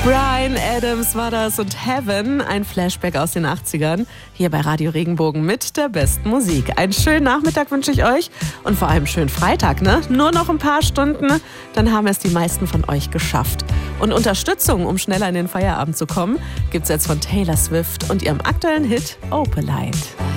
Bryan Adams war das und Heaven, ein Flashback aus den 80ern, hier bei Radio Regenbogen mit der besten Musik. Einen schönen Nachmittag wünsche ich euch und vor allem einen schönen Freitag, ne? Nur noch ein paar Stunden, dann haben es die meisten von euch geschafft. Und Unterstützung, um schneller in den Feierabend zu kommen, gibt's jetzt von Taylor Swift und ihrem aktuellen Hit Opalite.